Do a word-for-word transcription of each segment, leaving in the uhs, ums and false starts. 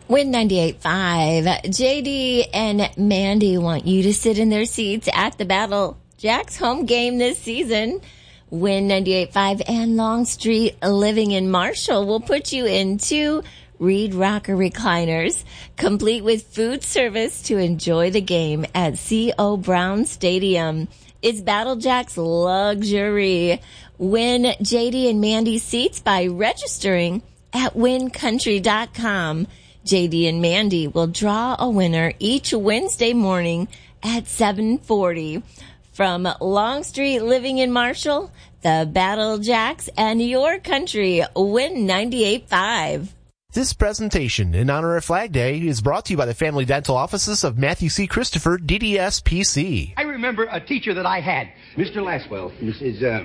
Win ninety-eight point five. J D and Mandy want you to sit in their seats at the Battle Jacks home game this season. Win ninety-eight point five and Longstreet Living in Marshall will put you in two Reed Rocker recliners, complete with food service to enjoy the game at C O Brown Stadium. It's Battle Jacks luxury. Win J D and Mandy seats by registering at win country dot com. J D and Mandy will draw a winner each Wednesday morning at seven forty. From Longstreet Living in Marshall, the Battle Jacks, and your country, Win ninety-eight point five. This presentation in honor of Flag Day is brought to you by the Family Dental Offices of Matthew C. Christopher, D D S P C. I remember a teacher that I had, Mister Laswell. Missus Uh...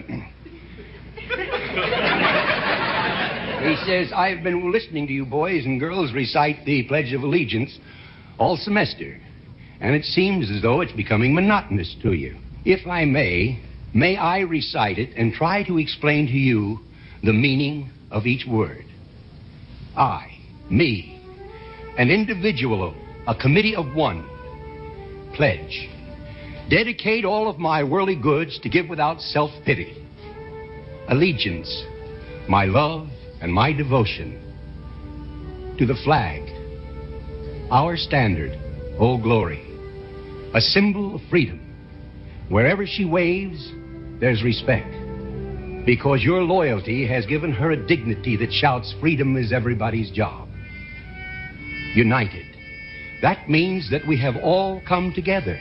He says, I've been listening to you boys and girls recite the Pledge of Allegiance all semester, and it seems as though it's becoming monotonous to you. If I may, may I recite it and try to explain to you the meaning of each word. I, me, an individual, a committee of one, pledge, dedicate all of my worldly goods to give without self-pity. Allegiance, my love and my devotion to the flag, our standard, Old Glory, a symbol of freedom. Wherever she waves, there's respect, because your loyalty has given her a dignity that shouts freedom is everybody's job. United, that means that we have all come together.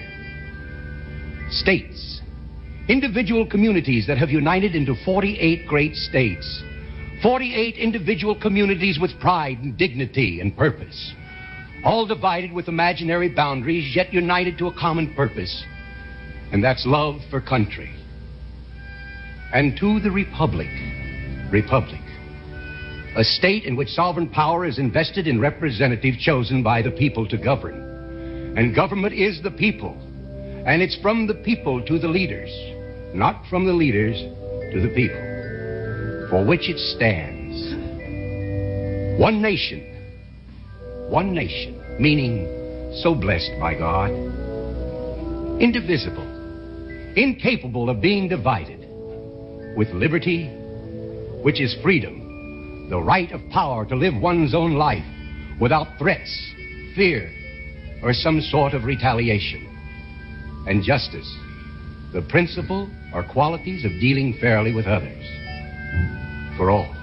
States, individual communities that have united into forty-eight great states. forty-eight individual communities with pride and dignity and purpose. All divided with imaginary boundaries, yet united to a common purpose. And that's love for country. And to the Republic, Republic, a state in which sovereign power is invested in representatives chosen by the people to govern. And government is the people. And it's from the people to the leaders, not from the leaders to the people, for which it stands. One nation, one nation, meaning so blessed by God, indivisible, incapable of being divided, with liberty, which is freedom, the right of power to live one's own life without threats, fear, or some sort of retaliation, and justice, the principle or qualities of dealing fairly with others. For all.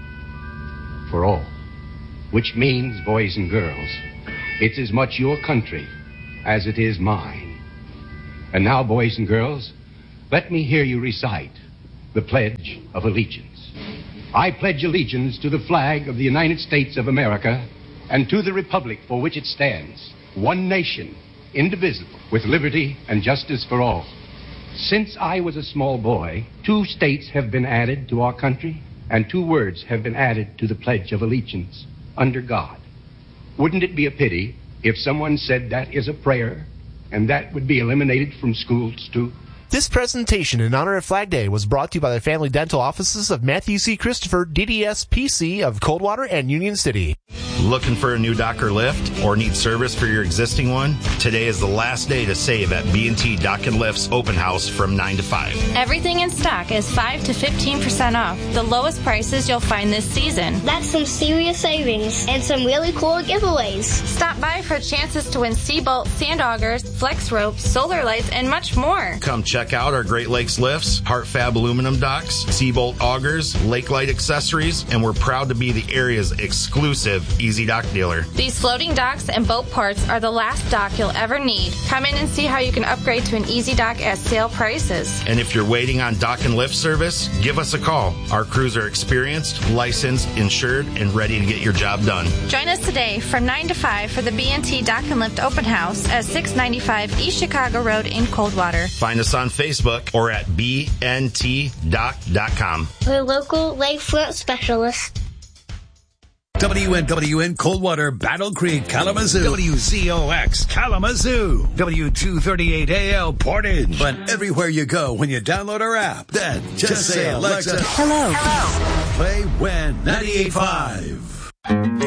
For all. Which means, boys and girls, it's as much your country as it is mine. And now, boys and girls, let me hear you recite the Pledge of Allegiance. I pledge allegiance to the flag of the United States of America and to the Republic for which it stands, one nation, indivisible, with liberty and justice for all. Since I was a small boy, two states have been added to our country, and two words have been added to the Pledge of Allegiance, under God. Wouldn't it be a pity if someone said that is a prayer, and that would be eliminated from schools too? This presentation in honor of Flag Day was brought to you by the Family Dental Offices of Matthew C. Christopher, D D S P C of Coldwater and Union City. Looking for a new dock or lift or need service for your existing one? Today is the last day to save at B and T Dock and Lift's open house from nine to five. Everything in stock is five to fifteen percent off. The lowest prices you'll find this season. That's some serious savings and some really cool giveaways. Stop by for chances to win Seabolt, sand augers, flex ropes, solar lights, and much more. Come check out our Great Lakes lifts, Heartfab aluminum docks, Seabolt augers, lake light accessories, and we're proud to be the area's exclusive Easy Dock dealer. These floating docks and boat parts are the last dock you'll ever need. Come in and see how you can upgrade to an Easy Dock at sale prices. And if you're waiting on dock and lift service, give us a call. Our crews are experienced, licensed, insured, and ready to get your job done. Join us today from nine to five for the B and T Dock and Lift open house at six ninety-five East Chicago Road in Coldwater. Find us on Facebook or at b n t dock dot com. We're local lakefront specialists. W N W N Coldwater, Battle Creek, Kalamazoo. W Z O X Kalamazoo. W two thirty-eight A L Portage. But everywhere you go when you download our app, then just, just say, Alexa, hello. Hello. Play Win ninety-eight point five.